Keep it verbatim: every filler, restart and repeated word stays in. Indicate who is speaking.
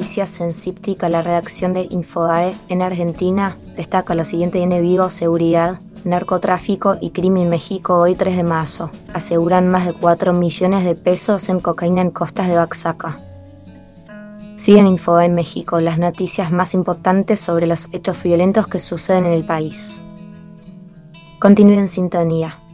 Speaker 1: noticias en Cíptica, la redacción de Infobae en Argentina destaca lo siguiente en Vivo: seguridad, narcotráfico y crimen. México, hoy tres de marzo, aseguran más de cuatro millones de pesos en cocaína en costas de Oaxaca. Siguen Infobae en México, las noticias más importantes sobre los hechos violentos que suceden en el país. Continúen en sintonía.